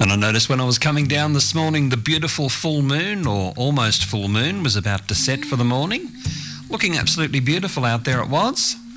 And I noticed when I was coming down this morning, the beautiful full moon, or almost full moon, was about to set for the morning. Looking absolutely beautiful out there it was.